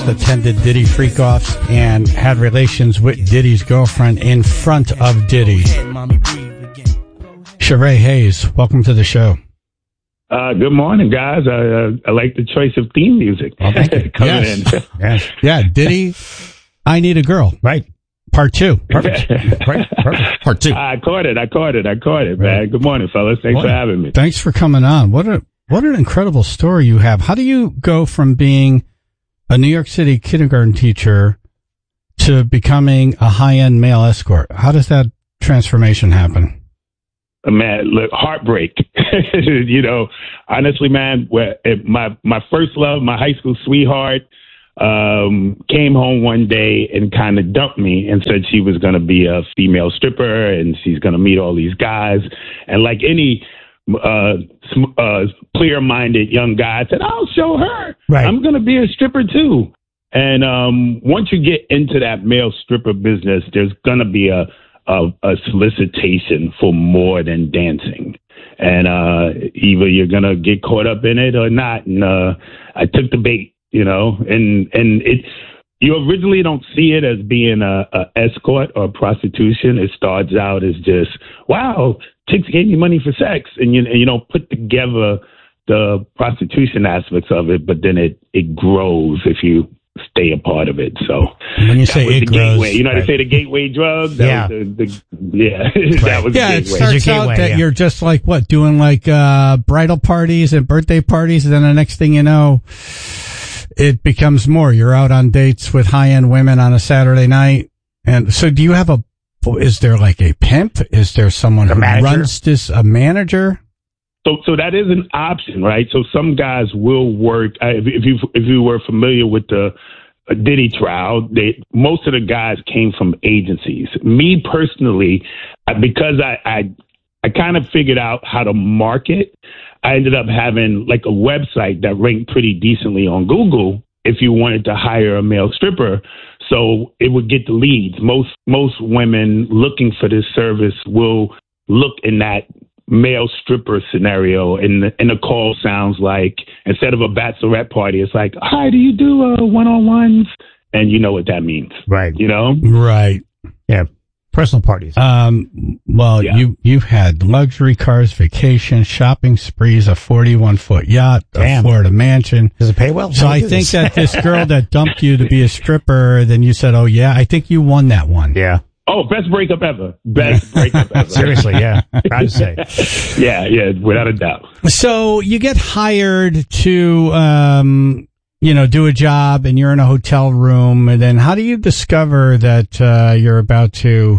attended Diddy freak-offs and had relations with Diddy's girlfriend in front of Diddy. Sheree Hayes, welcome to the show. Good morning, guys. I like the choice of theme music. Well, thank you. Yes. Yeah, Diddy, I Need a Girl. Right. Part 2. Perfect. Perfect. Part 2. I caught it, man. Good morning, fellas. Thanks for having me. Thanks for coming on. What an incredible story you have. How do you go from being a New York City kindergarten teacher to becoming a high-end male escort? How does that transformation happen? Man, look, heartbreak. Honestly, man, my first love, my high school sweetheart, came home one day and kind of dumped me and said she was going to be a female stripper and she's going to meet all these guys. And like any clear-minded young guy, I said, I'll show her. Right. I'm going to be a stripper too. And once you get into that male stripper business, there's going to be a solicitation for more than dancing. And either you're going to get caught up in it or not. And I took the bait, and you originally don't see it as being a escort or prostitution. It starts out as just, wow, chicks gave me money for sex. And you don't put together the prostitution aspects of it, but then it grows if you stay a part of it. So when you say it grows, gateway, they say the gateway drug. That was that was the gateway. It starts out that you're just like doing like bridal parties and birthday parties, and then the next thing you know, it becomes more. You're out on dates with high-end women on a Saturday night. And so do you have is there like a pimp? Is there someone who runs this, a manager? So that is an option, right? So some guys will work. If you were familiar with the Diddy trial, most of the guys came from agencies. Me personally, because I kind of figured out how to market, I ended up having like a website that ranked pretty decently on Google if you wanted to hire a male stripper. So it would get the leads. Most women looking for this service will look in that male stripper scenario, and the call sounds like, instead of a bachelorette party, it's like, hi, do you do one-on-ones? And you know what that means. Right. Right. Yeah. Personal parties. You've had luxury cars, vacations, shopping sprees, a 41-foot yacht, a Florida mansion. Does it pay well? So I think that this girl that dumped you to be a stripper, then you said, oh yeah, I think you won that one. Yeah. Oh, best breakup ever. Best breakup ever. Seriously, yeah. Proud to say. Yeah, without a doubt. So you get hired to, do a job, and you're in a hotel room, and then how do you discover that you're about to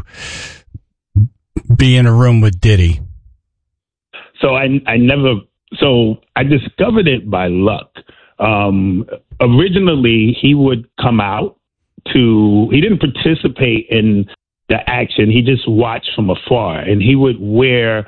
be in a room with Diddy? So I discovered it by luck. Originally, he would come out he didn't participate in the action. He just watched from afar, and he would wear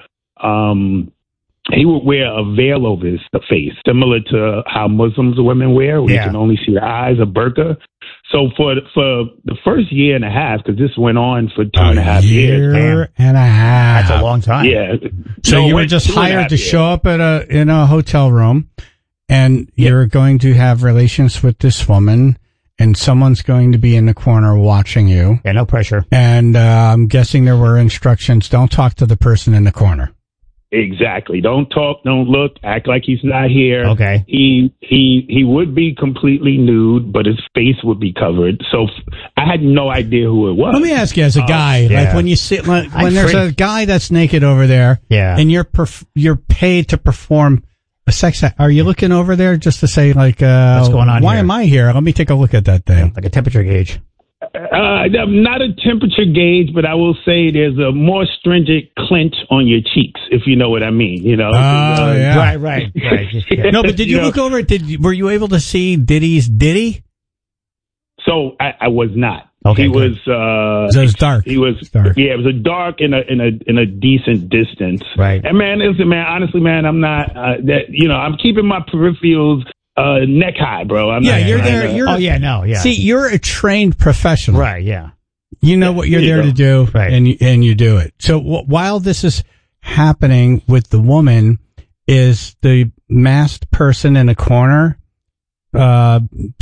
a veil over his face, similar to how Muslims women wear, where you can only see their eyes, a burqa. So for the first year and a half, because this went on for 2.5 years. Year and a half. That's a long time. Yeah. So you were just hired to show up in a hotel room, and you're going to have relations with this woman, and someone's going to be in the corner watching you. Yeah, no pressure. And I'm guessing there were instructions, don't talk to the person in the corner. Exactly. Don't talk, don't look, act like he's not here. Okay. He would be completely nude, but his face would be covered. So I had no idea who it was. Let me ask you, as a guy, like when you see, when there's a guy that's naked over there, and you're paid to perform a sex act, are you looking over there just to say, like, what's going on? Why am I here? Let me take a look at that thing. Like a temperature gauge. Not a temperature gauge, but I will say there's a more stringent clench on your cheeks, if you know what I mean. Right. No, but did you look over? Were you able to see Diddy's Diddy? So I was not. Okay, he was. So it was dark. He was dark. Yeah, it was a dark in a decent distance. Right. And honestly, I'm not. I'm keeping my peripherals neck high, bro. You're there. See, you're a trained professional. Right. Yeah. You know what you're there to do, right. and you do it. So while this is happening with the woman, is the masked person in a corner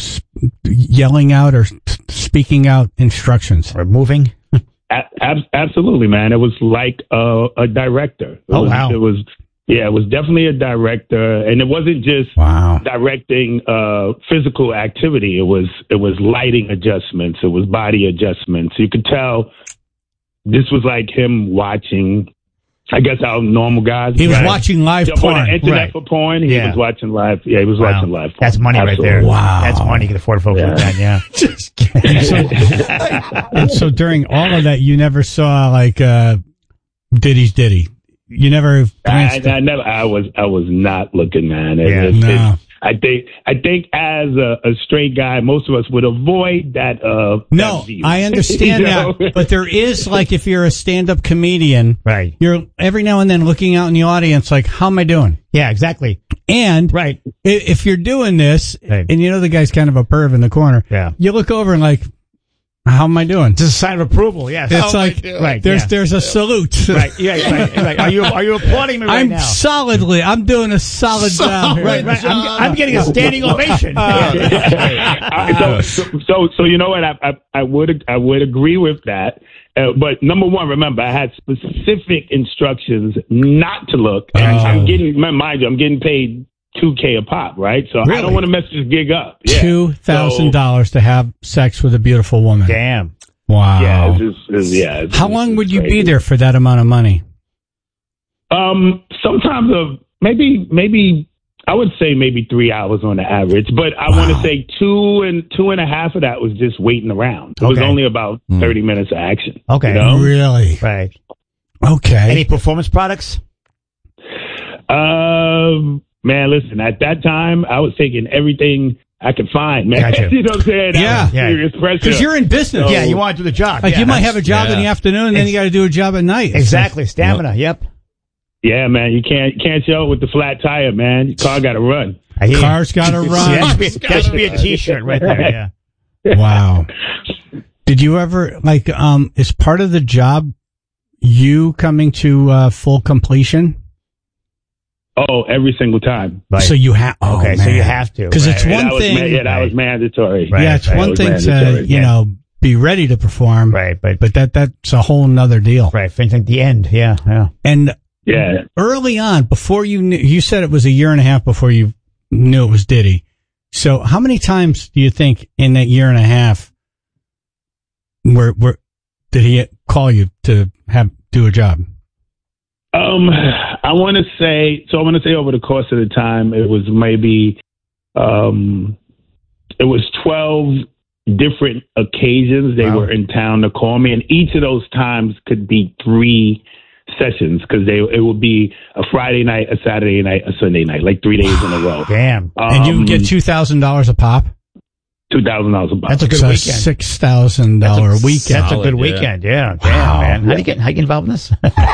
yelling out or speaking out instructions or moving? Absolutely, man. It was like a director. Wow. It was definitely a director, and it wasn't just directing physical activity. It was lighting adjustments. It was body adjustments. You could tell this was like him watching. I guess how normal guys. He was watching live porn. On the internet for porn. He was watching live. Yeah, he was watching live porn. That's money Absolutely. right there. Wow. That's money you can afford folks like that. Yeah. Just kidding. And so during all of that, you never saw like Diddy's Diddy. You never. I never. I was not looking, man. No. I think as a straight guy, most of us would avoid that. No, that view. I understand that, but there is like if you're a stand-up comedian, right? You're every now and then looking out in the audience, like, how am I doing? Yeah, exactly. And if you're doing this, and you know the guy's kind of a perv in the corner, you look over and like, how am I doing? Just a sign of approval. Yes. It's like there's a salute. Right. Yeah. Right. Are you applauding me right now? I'm doing a solid job. Right. I'm getting a standing ovation. So you know what? I would agree with that. But number one, remember, I had specific instructions not to look. And I'm getting paid $2,000 a pop, right? So really? I don't want to mess this gig up. Yeah. $2,000 to have sex with a beautiful woman. Damn. Wow. Yeah. How long would you be there for that amount of money? Sometimes maybe I would say maybe 3 hours on the average, but I want to say two and a half of that was just waiting around. It was only about 30 minutes of action. Okay. You know? Really? Right. Okay. Any performance products? Man, listen, at that time, I was taking everything I could find, man. Gotcha. You know what I'm saying? Yeah. Serious pressure. Because you're in business. Yeah, you want to do the job. Like you might have a job in the afternoon, and then you got to do a job at night. Exactly. Stamina. Yep. Yeah, man. You can't show it with the flat tire, man. Your car got to run. Car's got to run. That should be a T-shirt right there. Yeah. Wow. Did you ever, like, is part of the job you coming to full completion? Oh, every single time. Right. So you have. Oh, okay, man. So you have to. Because it's one thing. That was mandatory. Right. Yeah, it's one thing to you know be ready to perform. Right, but that's a whole nother deal. Right. Things like the end. Yeah. And early on, before you knew, you said it was a year and a half before you knew it was Diddy. So how many times do you think in that year and a half where did he call you to do a job? I want to say over the course of the time, it was maybe, it was 12 different occasions they were in town to call me. And each of those times could be 3 sessions because it would be a Friday night, a Saturday night, a Sunday night, like 3 days in a row. Damn. And you would get $2,000 a pop? $2,000 a pop. That's a good weekend. $6,000 weekend. That's a good weekend. Yeah. Damn, man. How do you get involved in this?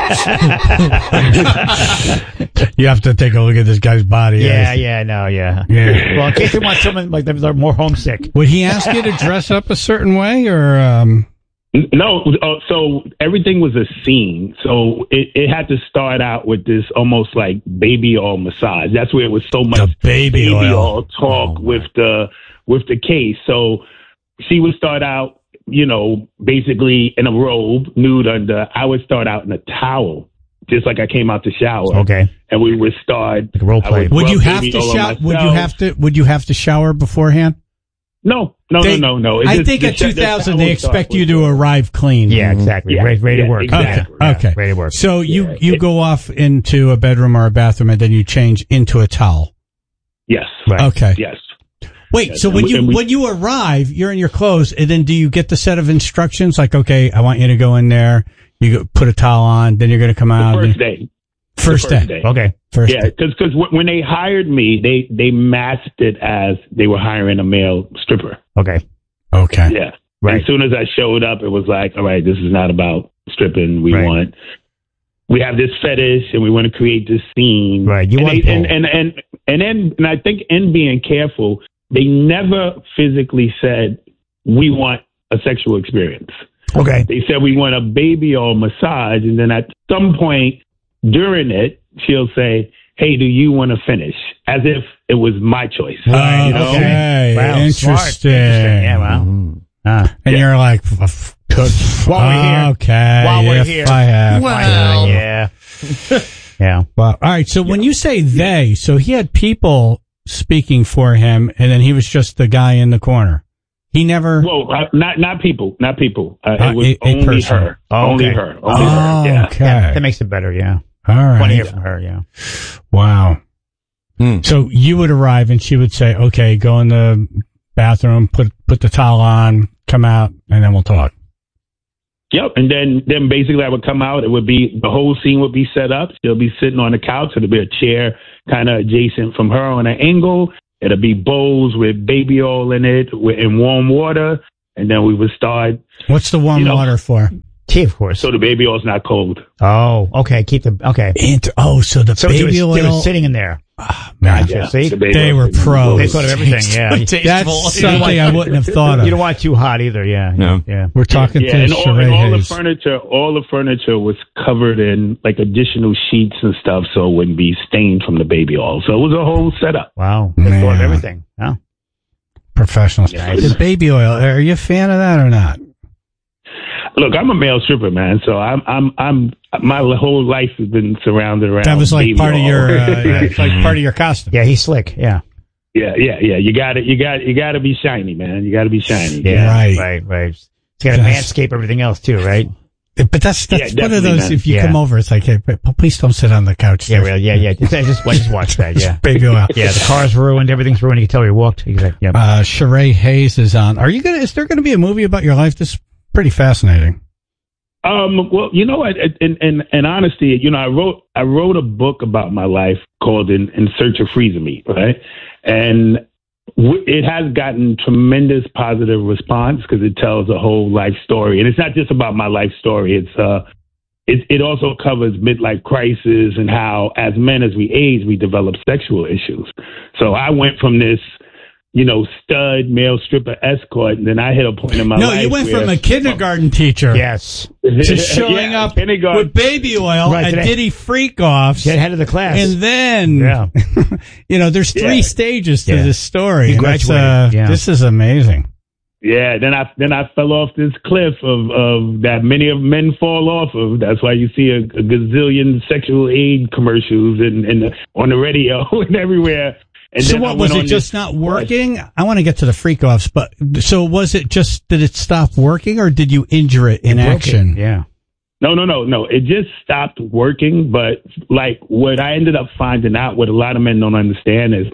You have to take a look at this guy's body. Yeah. Well, in case you want someone like they're more homesick. Would he ask you to dress up a certain way or? No. So everything was a scene. So it had to start out with this almost like baby oil massage. That's where it was so much baby oil talk with the case. So she would start out, basically in a robe, nude under. I would start out in a towel, just like I came out the shower. Okay. And we would start like role play. Would you have to shower? Would you have to shower beforehand? No. I think at 2000 they expect you to arrive clean. Yeah, exactly. Yeah, ready to work. Exactly. Okay. Ready to work. So you go off into a bedroom or a bathroom and then you change into a towel. Yes. Right. Okay. Yes. Wait, so when you arrive, you're in your clothes, and then do you get the set of instructions? Like, okay, I want you to go in there, put a towel on, then you're going to come out. First day. First day. Okay. First day. Because when they hired me, they masked it as they were hiring a male stripper. Okay. Yeah. Right. As soon as I showed up, it was like, all right, this is not about stripping. We have this fetish, and we want to create this scene. Right. And I think in being careful, they never physically said, we want a sexual experience. Okay. They said, we want a baby oil massage. And then at some point during it, she'll say, hey, do you want to finish? As if it was my choice. Right, you know? okay. Wow, Interesting. smart. Interesting. Yeah, wow. And you're like, While we're here. okay, While we're if here. I have. Well. Yeah. Yeah. Well, all right. So when you say they, so he had people speaking for him, and then he was just the guy in the corner. He never. Well, not people. It was a only person. her. Oh, Only okay. her. Only her. Yeah. Okay. Yeah, that makes it better, yeah. All right. Want to hear from her, yeah. Wow. So you would arrive, and she would say, "Okay, go in the bathroom, put the towel on, come out, and then we'll talk." Yep. And then basically I would come out. It would be, the whole scene would be set up. She'll be sitting on the couch. It'll be a chair kind of adjacent from her on an angle. It'll be bowls with baby oil in it in warm water. And then we would start. What's the warm water for? Tea, of course. So the baby oil's not cold. Oh, okay. Keep the, okay. So the So baby it oil. was sitting in there. Man, Yeah, see? the baby They oil were was- pros. They thought of everything, yeah. That's something I wouldn't have thought of. You don't want it too hot either, yeah. No. Yeah. We're talking Yeah, to and all Sheree the Hayes. furniture was covered in like additional sheets and stuff, so it wouldn't be stained from the baby oil. So it was a whole setup. Wow. They thought of everything. Wow. Professionals. Nice. The baby oil. Are you a fan of that or not? Look, I'm a male stripper, man. So I'm my whole life has been surrounded around. That was like baby part of oil. your, it's like part of your costume. Yeah, he's slick, yeah. Yeah. You got to be shiny, man. You got to be shiny. Yeah, Right. right. He's got to manscape everything else too, right? But that's Yeah, one of definitely, those. man. If you Yeah. come over, it's like, hey, please don't sit on the couch. Yeah, really, yeah. Just watch that, yeah. Baby oil. Yeah, the car's ruined, everything's ruined. You can tell he walked. Exactly. Yeah. Sheree Hayes is on. Is there going to be a movie about your life? This is pretty fascinating. Well, you know what? In honesty, you know, I wrote a book about my life called "In Search of Freezer Meat," right? And it has gotten tremendous positive response because it tells a whole life story, and it's not just about my life story. It also covers midlife crisis and how, as men, as we age, we develop sexual issues. So I went from this, you know, stud male stripper escort, and then I hit a point in my life. No, you went where- from a kindergarten teacher Yes. to showing Yeah, up kindergarten. with baby oil Right, and today. Diddy freak-offs. Get head of the class. And then, Yeah. you know, there's three Yeah. stages to Yeah. this story. He And that's, graduated, yeah. This is amazing. Yeah, then I fell off this cliff of that many of men fall off of. That's why you see a gazillion sexual aid commercials and on the radio and everywhere. And So then I what, was went it on just this- not working? I want to get to the freak-offs, but so was it just, did it stop working or did you injure it in Broke it. action? Yeah. No. It just stopped working. But like what I ended up finding out, what a lot of men don't understand is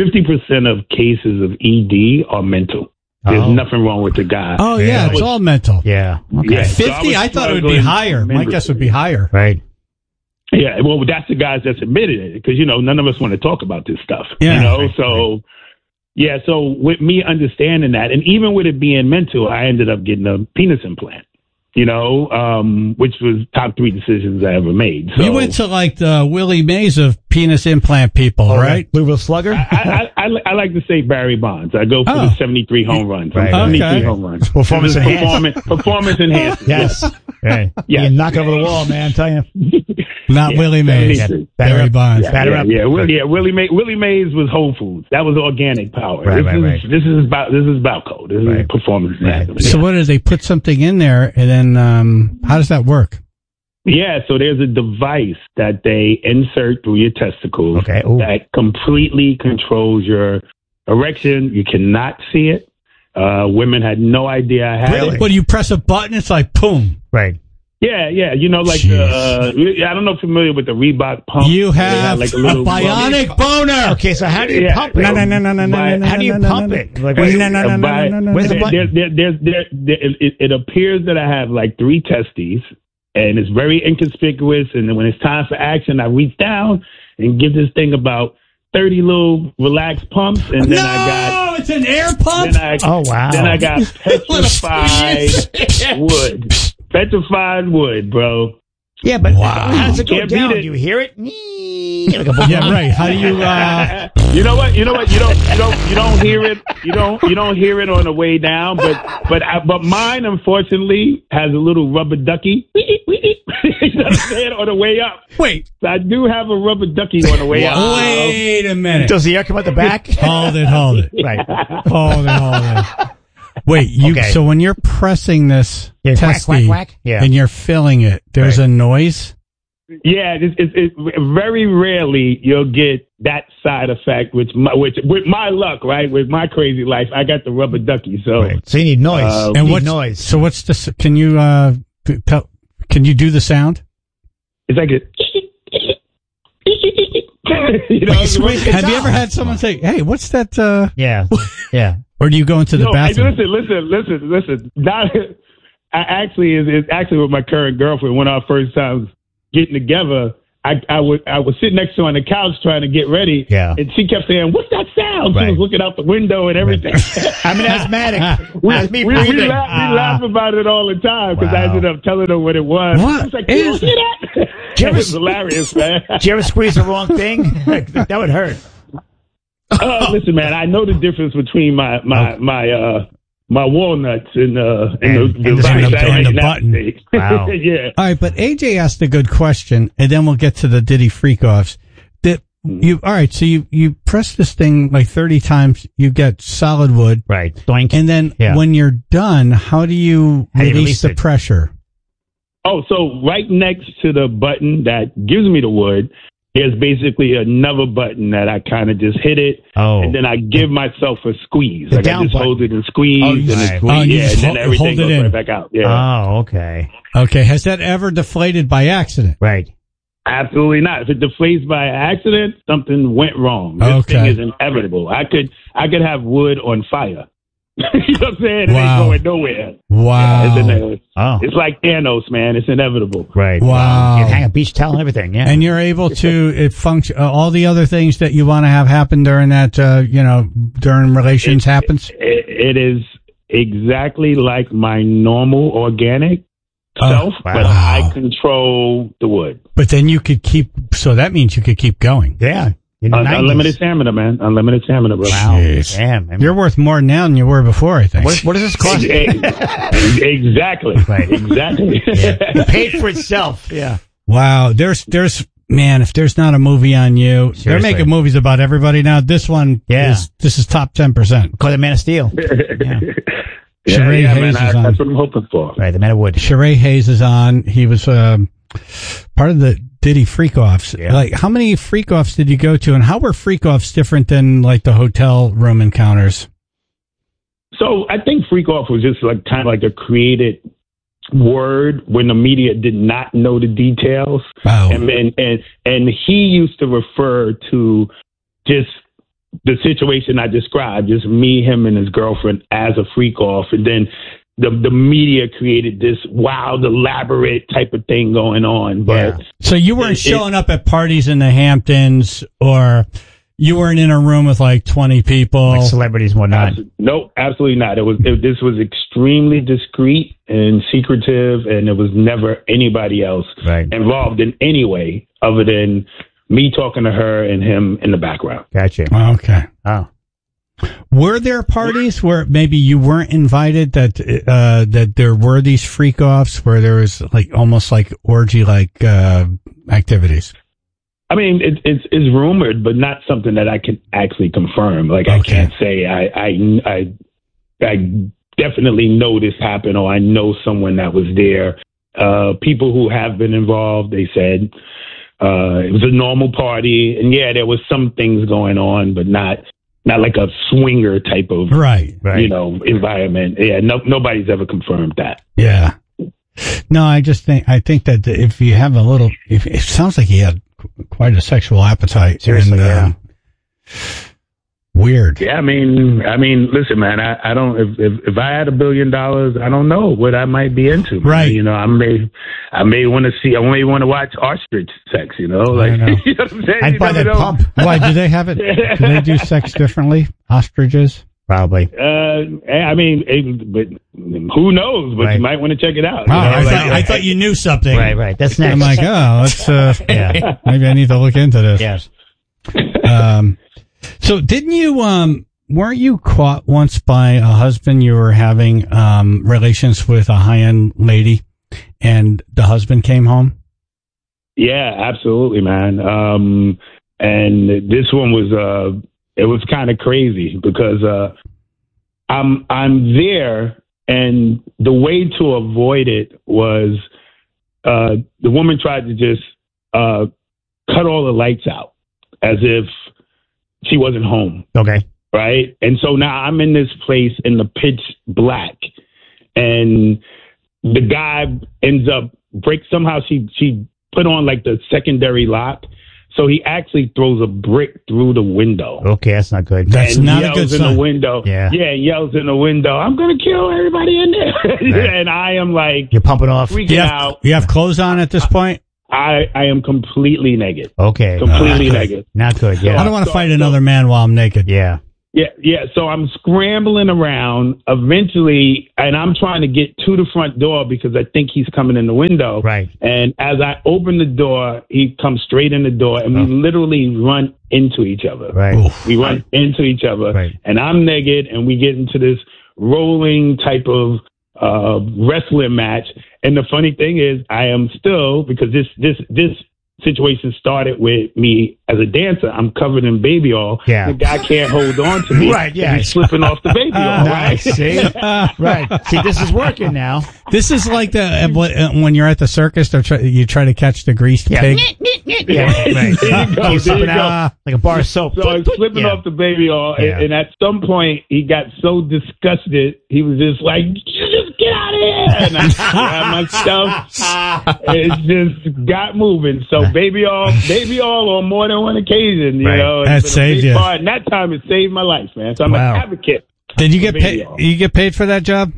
50% of cases of ED are mental. There's Oh. nothing wrong with the guy. Oh, yeah, it's all mental. Yeah. Okay. Yeah. So I 50? was I thought it would be struggling higher. My guess would be higher. Right. Yeah, well, that's the guys that's admitted it because, you know, none of us want to talk about this stuff. Yeah. You know, so, yeah, so with me understanding that, and even with it being mental, I ended up getting a penis implant, you know, which was top 3 decisions I ever made. So You went to like the Willie Mays of penis implant people, right? Louisville Slugger? I like to say Barry Bonds. I go for Oh. the 73 home runs. Right. 73 Okay. home runs. Performance enhanced. Performance enhanced. Yes. Right. Yeah. You knock over the wall, man, I'm telling you. Not Yeah, Willie Mays. 73. Barry Bonds. Batter up. Willie Mays was Whole Foods. That was organic power. Right. This is Balco. This is performance enhancement. So what did they put something in there and then how does that work? Yeah, so there's a device that they insert through your testicles Okay. Ooh. that completely controls your erection. You cannot see it. Women had no idea I had it. When you press a button, it's like boom. Right. Yeah. You know, like I don't know if you're familiar with the Reebok pump. You They have like a little bionic boner. Okay, so how do you Yeah. pump it? No, no, no. How do you pump it? Like, what- Where's the button? It appears that I have like 3 testes, and it's very inconspicuous. And then when it's time for action, I reach down and give this thing about 30 little relaxed pumps, and then No, it's an air pump. Oh, wow. Then I got petrified wood. Petrified wood, bro. Yeah, but how does it go Can't beat down? it. Do you hear it? Like a Yeah, right. How do you? You know what? You don't hear it. You don't hear it on the way down. But mine, unfortunately, has a little rubber ducky. You know what I'm saying? On the way up. Wait. So I do have a rubber ducky on the way up. Wait a minute. Does the air come out the back? Hold it. Right. Hold it. Wait, so when you're pressing this testy quack, quack. Yeah. and you're filling it, there's a noise? Yeah, it's very rarely you'll get that side effect, which with my luck, right, with my crazy life, I got the rubber ducky. So, So you need noise. And what's noise? So what's the? Can you can you do the sound? It's like a. You know, have you ever had someone say, "Hey, what's that?" Yeah. Or do you go into the bathroom? Listen. It's actually with my current girlfriend. One of our first times getting together, I was sitting next to her on the couch trying to get ready. Yeah. And she kept saying, "What's that sound?" She was looking out the window and everything. I'm an asthmatic. We laugh about it all the time because I ended up telling her what it was. What? She was like, "You hear that?" It was hilarious, man. Did you ever squeeze the wrong thing? That would hurt. Listen, man, I know the difference between my walnuts and the button. Wow. Yeah. All right, but AJ asked a good question, and then we'll get to the Diddy freak-offs. So you press this thing like 30 times, you get solid wood. Right. Doink. And then when you're done, how do you release the pressure? Oh, so right next to the button that gives me the wood, there's basically another button that I kind of just hit it, and then I give myself a squeeze. Like I just hold it and squeeze, and then everything goes right back out. Yeah. Oh, okay. Okay. Has that ever deflated by accident? Right. Absolutely not. If it deflates by accident, something went wrong. This thing is inevitable. I could have wood on fire. You know what I'm saying? It ain't going nowhere. Wow. Yeah, it's like Thanos, man. It's inevitable. Right. Wow. You hang a beach towel and everything, yeah. And you're able to function. All the other things that you want to have happen during that, during relations happens. It is exactly like my normal organic self, but I control the wood. But then you could so that means you could keep going. Yeah. Unlimited stamina, man. Unlimited stamina, bro. Wow. Damn. You're worth more now than you were before, I think. What does this cost? Exactly. Right. Exactly. It paid for itself. Yeah. Wow. There's man, if there's not a movie on you, Seriously. They're making movies about everybody now. This one this is top 10%. Called the Man of Steel. Yeah. Sheree Hayes man. is on. That's what I'm hoping for. Right, the Man of Wood. Sheree Hayes is on. He was part of the Diddy freak-offs. Yeah. Like, how many freak-offs did you go to, and how were freak-offs different than like the hotel room encounters? So I think freak-off was just like kind of like a created word when the media did not know the details. Wow. And he used to refer to just the situation I described, just me, him, and his girlfriend as a freak-off, and then the media created this wild, elaborate type of thing going on. But so you weren't showing up at parties in the Hamptons, or you weren't in a room with like 20 people, like celebrities and whatnot. No, absolutely not. This was extremely discreet and secretive, and there was never anybody else involved in any way other than me talking to her and him in the background. Gotcha. Okay. Oh. Were there parties where maybe you weren't invited, that there were these freak-offs where there was like almost like orgy-like activities? I mean, it's rumored, but not something that I can actually confirm. Like I can't say I definitely know this happened, or I know someone that was there. People who have been involved, they said it was a normal party, and there was some things going on, but not like a swinger type of environment. Yeah, nobody's ever confirmed that. Yeah. No, I think that if you have it sounds like he had quite a sexual appetite. Seriously, weird. Yeah, I mean, listen, man, I don't. If I had $1 billion, I don't know what I might be into. Man. Right. You know, I may want to see. I may want to watch ostrich sex. You know, like you know what I'm saying. I'd buy that pump. Why do they have it? Do they do sex differently? Ostriches. Probably. I mean, but who knows? But you might want to check it out. Wow, I thought you knew something. Right. That's next. I'm like, let's. Maybe I need to look into this. Yes. So didn't you? Weren't you caught once by a husband? You were having relations with a high-end lady, and the husband came home. Yeah, absolutely, man. And this one was it was kind of crazy because I'm there, and the way to avoid it was the woman tried to just cut all the lights out as if she wasn't home. Okay. Right. And so now I'm in this place in the pitch black, and the guy ends up somehow she put on like the secondary lock. So he actually throws a brick through the window. Okay, that's not good. That's and not a yells good sign. in the window. Yeah. Yells in the window. I'm going to kill everybody in there. Right. And I am like, You're pumping off. freaking out. You have clothes on at this point? I am completely naked. Okay. Completely naked. Not good. Yeah. I don't want to fight another man while I'm naked. Yeah. Yeah. So I'm scrambling around eventually, and I'm trying to get to the front door because I think he's coming in the window. Right. And as I open the door, he comes straight in the door, and we literally run into each other. Right. Oof. We run into each other, Right. and I'm naked, and we get into this rolling type of wrestling match. And the funny thing is, I am still, because this situation started with me as a dancer. I'm covered in baby oil. Yeah. The guy can't hold on to me. Right, yeah. He's slipping off the baby oil, right? See? Right. See, this is working now. This is like when you're at the circus, you try to catch the greased pig. Yeah. Right. There you go, He's there you slipping out like a bar of soap. So I'm slipping off the baby oil, Yeah. and at some point he got so disgusted, he was just like, "You just get out of here!" And I grabbed my stuff. It just got moving. So baby oil on more than one occasion, you Right. know. That It's been a saved big you. part, and that time it saved my life, man. So I'm Wow. an advocate. Did you get Baby paid? oil. You get paid for that job?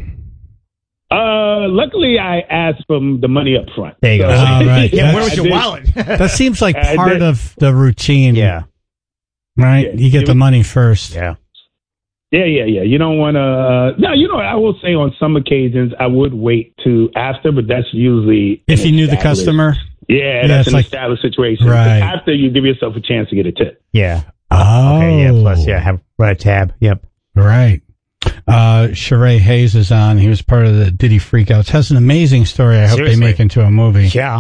Luckily I asked for the money up front. There you go. Oh, right. Yeah, where That's- was your wallet? That seems like I part did. of the routine. Yeah. Right? Yeah. You get the money first. Yeah. Yeah. You don't want to. No, you know, I will say on some occasions I would wait to after, but that's usually If you knew the established- customer? Yeah, that's it's an like- established situation. Right. After you give yourself a chance to get a tip. Yeah. Oh. Okay. Yeah. Plus, yeah. Have write a tab. Yep. Right. Sheree Hayes is on. He was part of the Diddy Freakouts. Has an amazing story. I hope Seriously. they make into a movie. Yeah.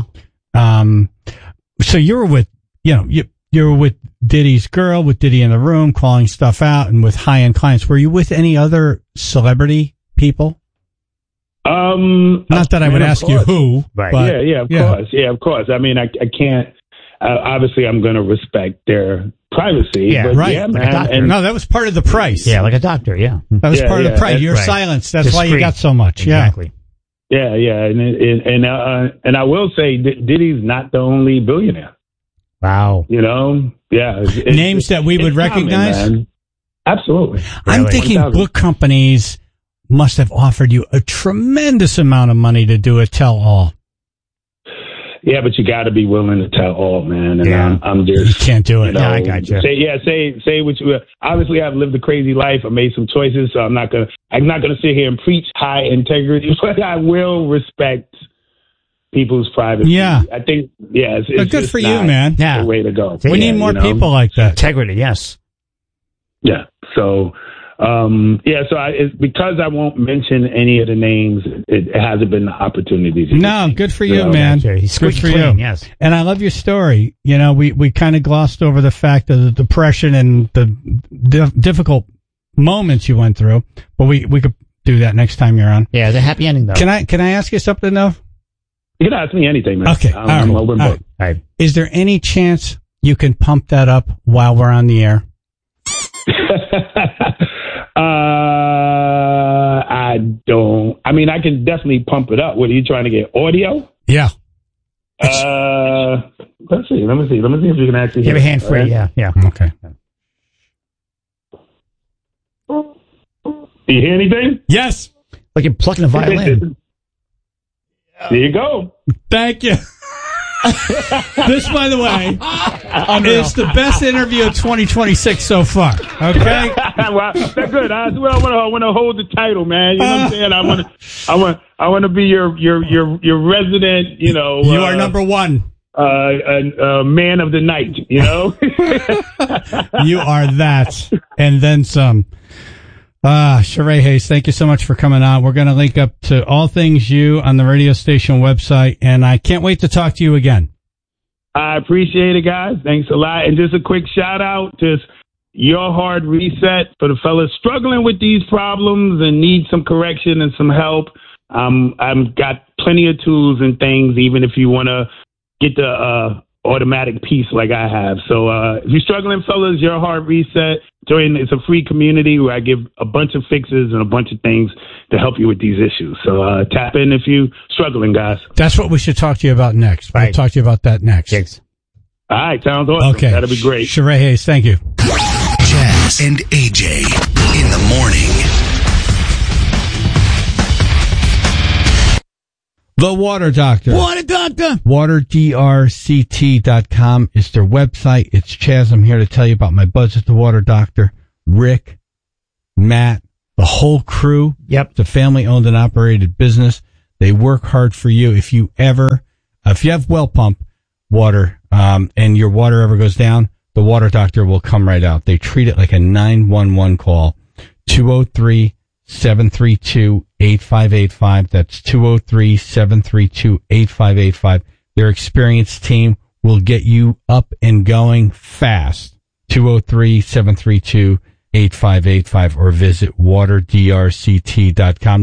So you were with, you were with Diddy's girl, with Diddy in the room, calling stuff out, and with high-end clients. Were you with any other celebrity people? Not that I would of ask you course. who. Right. But, Of course. Yeah, of course. I mean, I can't. Obviously, I'm going to respect their privacy. Yeah, but right. Yeah, Like a man. doctor. And No, that was part of the price. Yeah. Like a doctor. Yeah. That was Yeah, part of the yeah, price. Your right. silence. That's why you Discreet. got so much. Exactly. yeah, and I will say Diddy's not the only billionaire. Wow. You know, yeah. Names that we would it's common, recognize? man. Absolutely. I'm Really? thinking 1,000. book companies must have offered you a tremendous amount of money to do a tell-all. Yeah, but you got to be willing to tell all, man. And Yeah. I'm You just. can't do it. You know, Yeah, I got you. Say what you. Obviously, I've lived a crazy life. I made some choices, so I'm not gonna sit here and preach high integrity, but I will respect people's privacy. Yeah. I think. Yeah, it's But good just for you, not man. Yeah. the way to go. We need more people like that. Integrity. Yes. Yeah. So. It's because I won't mention any of the names. It hasn't been the opportunity. To No, good for you, Yeah, man. Gotcha. He's Good squeaky for clean. you. Yes. And I love your story. You know, we kind of glossed over the fact of the depression and the difficult moments you went through, but we could do that next time you're on. Yeah. The happy ending though. Can I ask you something though? You can ask me anything, man. Okay. I'm all open right. book. All right. Is there any chance you can pump that up while we're on the air? I don't. I mean, I can definitely pump it up. What are you trying to get? Audio? Yeah. Let's see. Let me see if you can actually You have a hear hand it, free. all right? Yeah. Yeah. Okay. Do you hear anything? Yes. Like you're plucking a violin. There you go. Thank you. This, by the way, is the best interview of 2026 so far. Okay. Well, that's good. I want to hold the title, man. You know what I'm saying? I want to be your resident. You know, You are number one. Man of the night. You know. You are that, and then some. Sheree Hayes, thank you so much for coming on. We're going to link up to all things you on the radio station website, and I can't wait to talk to you again. I appreciate it, guys. Thanks a lot. And just a quick shout out to Your Hard Reset for the fellas struggling with these problems and need some correction and some help. I've got plenty of tools and things, even if you want to get the automatic piece like I have. So if you're struggling, fellas, Your Hard Reset, join. It's a free community where I give a bunch of fixes and a bunch of things to help you with these issues. So tap in if you're struggling, guys. That's what we should talk to you about next. We'll talk to you about that next. Thanks. All right, sounds awesome. Okay. That'll be great. Sheree Hayes, thank you. Jazz and AJ in the morning. The Water Doctor. Water Doctor. WaterDRCT.com is their website. It's Chaz. I'm here to tell you about my buds at the Water Doctor. Rick, Matt, the whole crew. Yep. It's a family-owned and operated business. They work hard for you. If you have well pump water, and your water ever goes down, the Water Doctor will come right out. They treat it like a 911 call. 203-732-8585. That's 203-732-8585. Their experienced team will get you up and going fast. 203-732-8585 or visit waterdrct.com.